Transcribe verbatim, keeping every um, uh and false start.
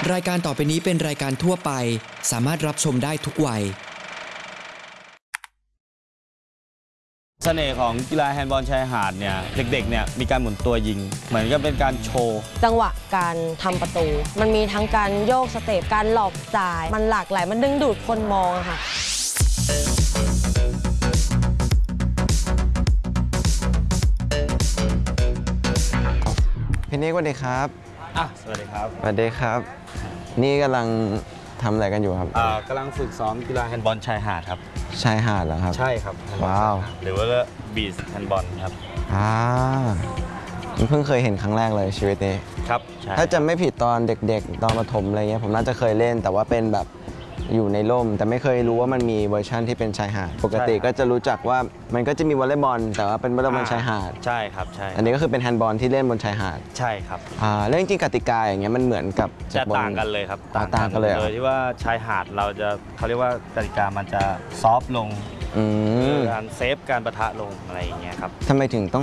รายการต่อไปนี้เป็นรายการทั่วไปสามารถรับชมได้ทุกวัยเสน่ห์ของกีฬาแฮนด์บอลชายหาดเนี่ยเด็กๆเนี่ยมีการหมุนตัวยิงเหมือนกับเป็นการโชว์จังหวะการทำประตูมันมีทั้งการโยกสเต็ปการหลอกจ่ายมันหลากหลายมันดึงดูดคนมองอะค่ะพี่นิกสวัสดีครับอ่ะสวัสดีครับสวัสดีครับนี่กำลังทำอะไรกันอยู่ครับอ่ากำลังฝึกซ้อมกีฬาแฮนด์บอลชายหาดครับชายหาดเหรอครับใช่ครับว้าวหรือว่าบีชแฮนด์บอลครับอ่าเพิ่งเคยเห็นครั้งแรกเลยชีวิตนี้ครับถ้าจำไม่ผิดตอนเด็กๆตอนประถมอะไรเงี้ยผมน่าจะเคยเล่นแต่ว่าเป็นแบบอยู่ในร่มแต่ไม่เคยรู้ว่ามันมีเวอร์ชั่นที่เป็นชายหาดปกติก็จะรู้จักว่ามันก็จะมีวอลเลย์บอลแต่ว่าเป็นวอลเลย์บอลชายหาดใช่ครับใช่อันนี้ก็คือเป็นแฮนด์บอลที่เล่นบนชายหาดใช่ครับอ่าแล้วจริงๆกติกาอย่างเงี้ยมันเหมือนกับจะต่างกันเลยครับต่างกันเลยโดยที่ว่าชายหาดเราจะเขาเรียกว่ากติกามันจะซอฟต์ลงการเซฟการปะทะลงอะไรอย่างเงี้ยครับทำไมถึงต้อง